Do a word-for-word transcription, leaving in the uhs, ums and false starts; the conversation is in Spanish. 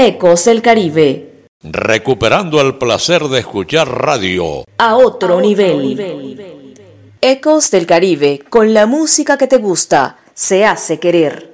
Ecos del Caribe. Recuperando el placer de escuchar radio a otro nivel. Ecos del Caribe, con la música que te gusta, se hace querer.